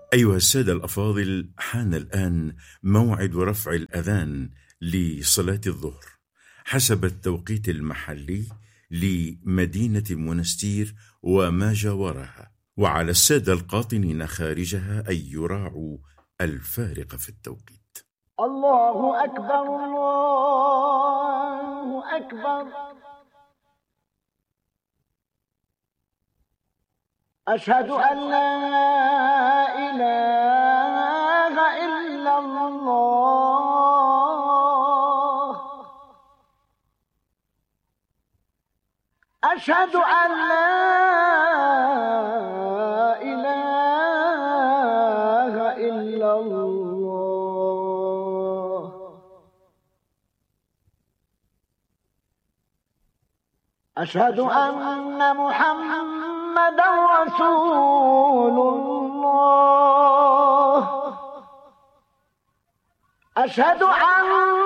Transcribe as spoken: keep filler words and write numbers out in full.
أيها السادة الأفاضل، حان الآن موعد رفع الأذان لصلاة الظهر حسب التوقيت المحلي لمدينة منستير وما جاورها، وعلى السادة القاطنين خارجها أن يراعوا الفارق في التوقيت. الله أكبر، الله أكبر، أشهد أن لا إله إلا الله، أشهد أن لا إله إلا الله، أشهد أن محمدا رسول الله، أشهد أن